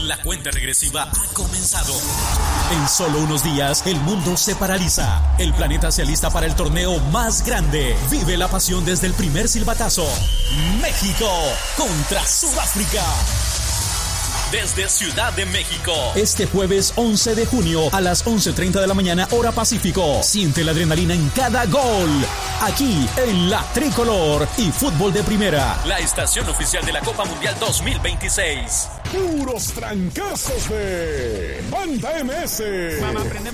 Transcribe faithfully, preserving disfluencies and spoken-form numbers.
La cuenta regresiva ha comenzado. En solo unos días, el mundo se paraliza. El planeta se alista para el torneo más grande. Vive la pasión desde el primer silbatazo. México contra Sudáfrica. Desde Ciudad de México. Este jueves once de junio a las once treinta de la mañana, hora Pacífico. Siente la adrenalina en cada gol. Aquí en La Tricolor y Fútbol de Primera. La estación oficial de la Copa Mundial dos mil veintiséis. Puros trancazos de Banda M S. Mamá, préndeme